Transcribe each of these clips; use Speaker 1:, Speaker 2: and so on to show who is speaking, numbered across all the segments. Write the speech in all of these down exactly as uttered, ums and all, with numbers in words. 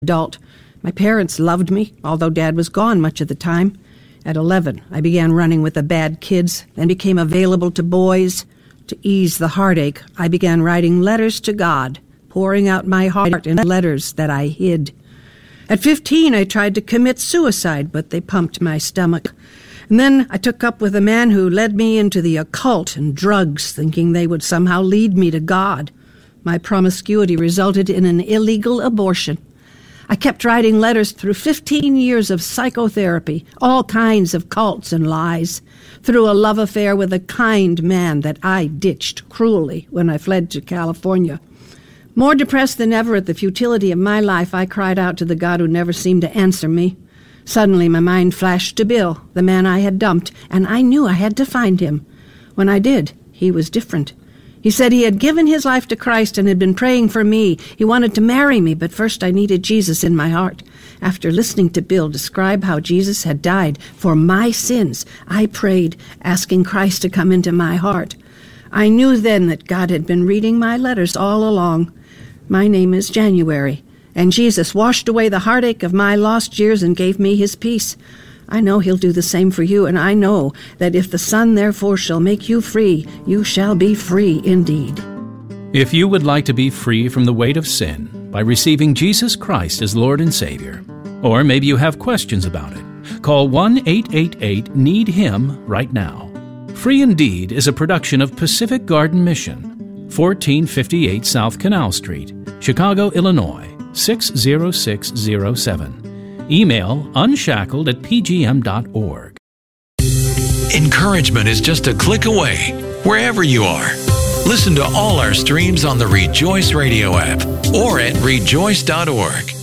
Speaker 1: adult. My parents loved me, although Dad was gone much of the time. At eleven, I began running with the bad kids and became available to boys. To ease the heartache, I began writing letters to God, pouring out my heart in letters that I hid. At fifteen, I tried to commit suicide, but they pumped my stomach. And then I took up with a man who led me into the occult and drugs, thinking they would somehow lead me to God. My promiscuity resulted in an illegal abortion. I kept writing letters through fifteen years of psychotherapy, all kinds of cults and lies, through a love affair with a kind man that I ditched cruelly when I fled to California. More depressed than ever at the futility of my life, I cried out to the God who never seemed to answer me. Suddenly my mind flashed to Bill, the man I had dumped, and I knew I had to find him. When I did, he was different. He said he had given his life to Christ and had been praying for me. He wanted to marry me, but first I needed Jesus in my heart. After listening to Bill describe how Jesus had died for my sins, I prayed, asking Christ to come into my heart. I knew then that God had been reading my letters all along. My name is January, and Jesus washed away the heartache of my lost years and gave me his peace. I know he'll do the same for you, and I know that if the Son therefore shall make you free, you shall be free indeed.
Speaker 2: If you would like to be free from the weight of sin by receiving Jesus Christ as Lord and Savior, or maybe you have questions about it, call one eight eight eight need him right now. Free Indeed is a production of Pacific Garden Mission, fourteen fifty-eight South Canal Street, Chicago, Illinois, six zero six zero seven. Email unshackled at p g m dot org.
Speaker 3: Encouragement is just a click away, wherever you are. Listen to all our streams on the Rejoice Radio app or at rejoice dot org.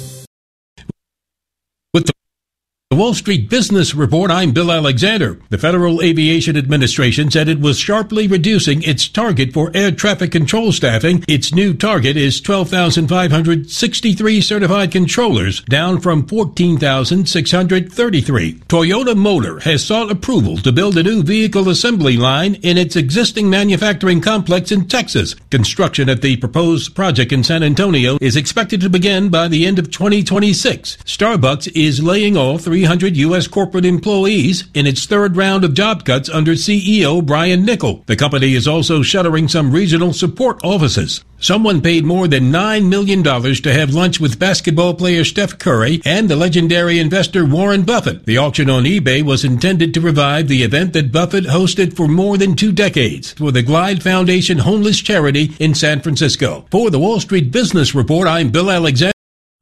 Speaker 4: With the Wall Street Business Report, I'm Bill Alexander. The Federal Aviation Administration said it was sharply reducing its target for air traffic control staffing. Its new target is twelve thousand five hundred sixty-three certified controllers, down from fourteen thousand six hundred thirty-three. Toyota Motor has sought approval to build a new vehicle assembly line in its existing manufacturing complex in Texas. Construction at the proposed project in San Antonio is expected to begin by the end of twenty twenty-six. Starbucks is laying off three hundred U S corporate employees in its third round of job cuts under C E O Brian Niccol. The company is also shuttering some regional support offices. Someone paid more than nine million dollars to have lunch with basketball player Steph Curry and the legendary investor Warren Buffett. The auction on eBay was intended to revive the event that Buffett hosted for more than two decades for the Glide Foundation homeless charity in San Francisco. For the Wall Street Business Report, I'm Bill Alexander.